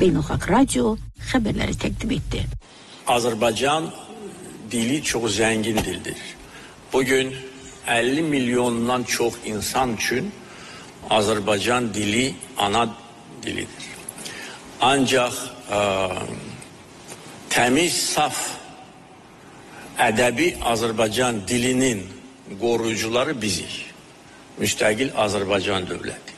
Beynəlxalq Radio xəbərləri təqdim etdi. Azərbaycan dili çox zəngin dildir. Bugün 50 milyondan çox insan üçün Azərbaycan dili ana dilidir. Ancaq təmiz, saf, ədəbi Azərbaycan dilinin qoruyucuları bizik. Müstəqil Azərbaycan dövləti.